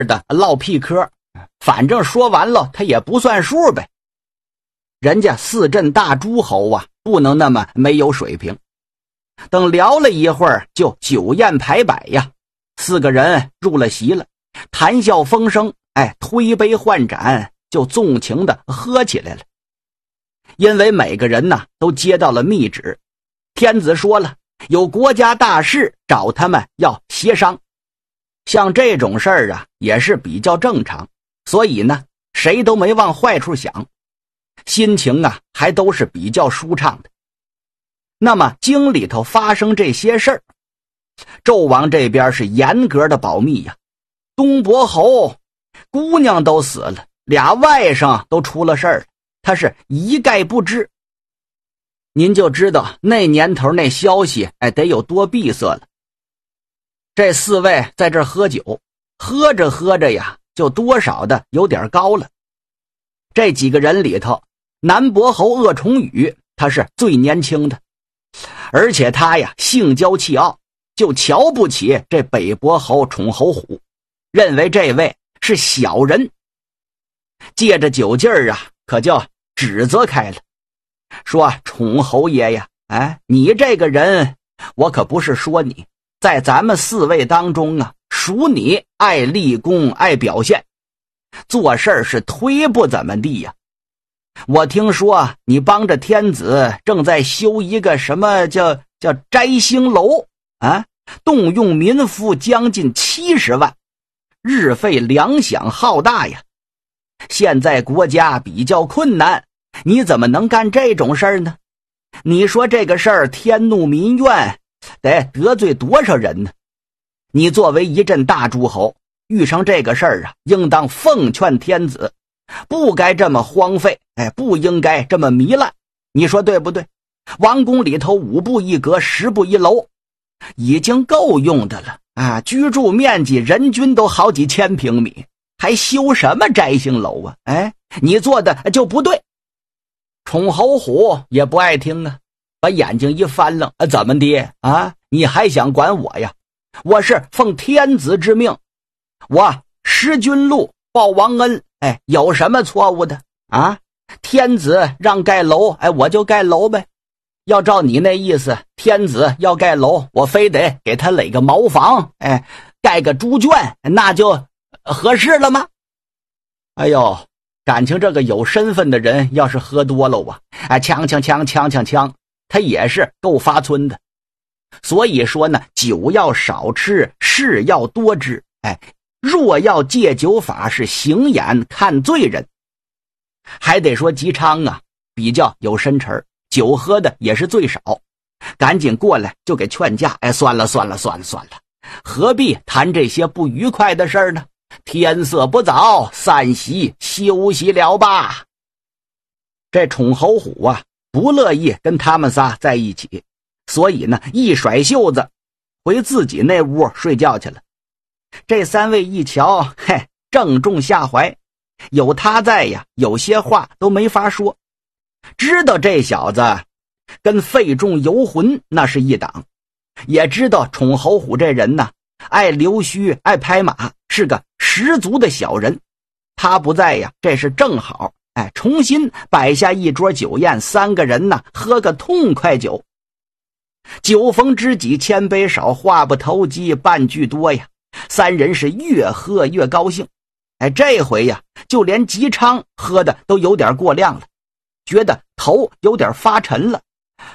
的唠屁嗑，反正说完了他也不算数呗。人家四镇大诸侯啊，不能那么没有水平。等聊了一会儿，就酒宴排摆呀，四个人入了席了，谈笑风生，推杯换盏，就纵情的喝起来了。因为每个人呢都接到了密旨，天子说了，有国家大事找他们要协商。像这种事儿啊，也是比较正常，所以呢，谁都没往坏处想，心情啊还都是比较舒畅的。那么京里头发生这些事儿，纣王这边是严格的保密呀。东伯侯姑娘都死了，俩外甥都出了事儿，他是一概不知。您就知道那年头那消息得有多闭塞了。这四位在这喝酒，喝着喝着呀，就多少的有点高了。这几个人里头，南伯侯鄂崇宇他是最年轻的，而且他呀性骄气傲，就瞧不起这北伯侯宠侯虎，认为这位是小人。借着酒劲儿啊，可就指责开了，说宠侯爷呀，你这个人，我可不是说你，在咱们四位当中啊，属你爱立功爱表现，做事儿是忒不怎么地呀。我听说你帮着天子正在修一个什么叫摘星楼啊，动用民夫将近70万，日费粮饷浩大呀。现在国家比较困难，你怎么能干这种事儿呢？你说这个事儿天怒民怨，得罪多少人呢？你作为一镇大诸侯，遇上这个事儿啊，应当奉劝天子，不该这么荒废，不应该这么糜烂，你说对不对？王宫里头5步1阁10步1楼，已经够用的了啊！居住面积人均都好几千平米，还修什么摘星楼啊？你做的就不对。宠侯虎也不爱听啊，把眼睛一翻楞，怎么的啊？你还想管我呀？我是奉天子之命，我识君禄报王恩，有什么错误的啊？天子让盖楼，我就盖楼呗。要照你那意思，天子要盖楼，我非得给他垒个茅房，盖个猪圈，那就合适了吗？哎呦，感情这个有身份的人要是喝多了啊，呛，他也是够发村的。所以说呢，酒要少吃，事要多知。若要戒酒法，是行眼看罪人。还得说姬昌啊，比较有深沉，酒喝的也是最少，赶紧过来就给劝架。算了，何必谈这些不愉快的事儿呢？天色不早，散席休息了吧。这宠侯虎啊，不乐意跟他们仨在一起，所以呢，一甩袖子回自己那屋睡觉去了。这三位一瞧，正中下怀，有他在呀，有些话都没法说。知道这小子跟费仲游魂那是一档，也知道宠侯虎这人呢，爱溜须爱拍马，是个十足的小人。他不在呀，这是正好，重新摆下一桌酒宴，三个人呢喝个痛快酒。酒逢知己千杯少，话不投机半句多呀。三人是越喝越高兴。这回呀，就连姬昌喝的都有点过量了，觉得头有点发沉了。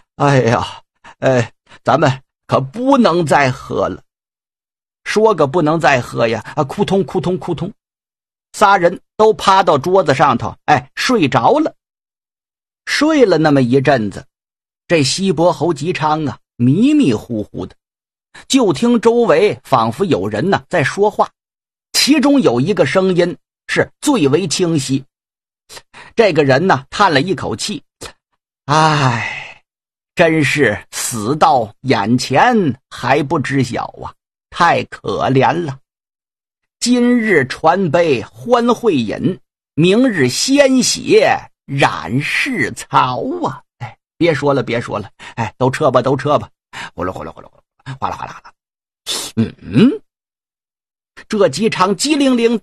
咱们可不能再喝了。说个不能再喝呀，扑通，仨人都趴到桌子上头，睡着了。睡了那么一阵子，这西伯侯姬昌啊，迷迷糊糊的，就听周围仿佛有人呢在说话，其中有一个声音是最为清晰。这个人呢叹了一口气，真是死到眼前还不知晓啊，太可怜了。今日传杯欢会饮，明日鲜血染世草啊！别说了，都撤吧，呼噜，哗啦哗啦。这姬昌机灵灵